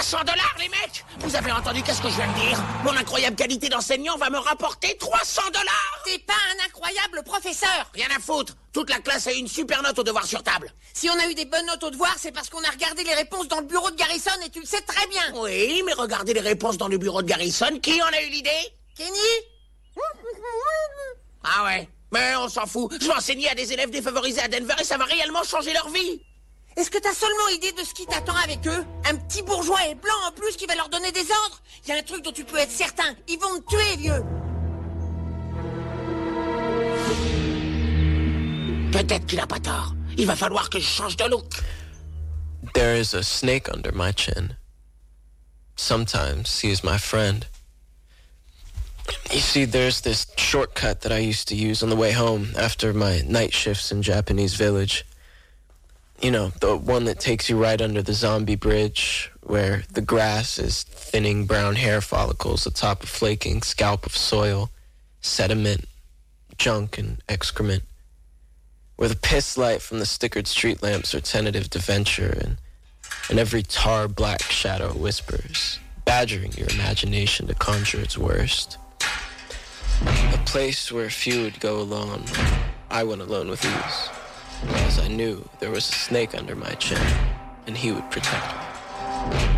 $300, les mecs! Vous avez entendu qu'est-ce que je viens de dire? Mon incroyable qualité d'enseignant va me rapporter $300! T'es pas un incroyable professeur! Rien à foutre! Toute la classe a eu une super note au devoir sur table. Si on a eu des bonnes notes au devoir, c'est parce qu'on a regardé les réponses dans le bureau de Garrison et tu le sais très bien! Oui, mais regardez les réponses dans le bureau de Garrison. Qui en a eu l'idée? Kenny? Ah ouais? Mais on s'en fout. Je vais enseigner à des élèves défavorisés à Denver et ça va réellement changer leur vie. Est-ce que t'as seulement idée de ce qui t'attend avec eux? Un petit bourgeois et blanc en plus qui va leur donner des ordres? Il y a un truc dont tu peux être certain. Ils vont te tuer, vieux. Peut-être qu'il a pas tort. Il va falloir que je change de look. There is a snake under my chin. Sometimes he is my friend. You see, there's this shortcut that I used to use on the way home after my night shifts in Japanese village. You know, the one that takes you right under the zombie bridge, where the grass is thinning brown hair follicles atop a flaking scalp of soil, sediment, junk, and excrement. Where the piss light from the stickered street lamps are tentative to venture, and every tar black shadow whispers, badgering your imagination to conjure its worst. A place where few would go alone. I went alone with ease, because I knew there was a snake under my chin, and he would protect me.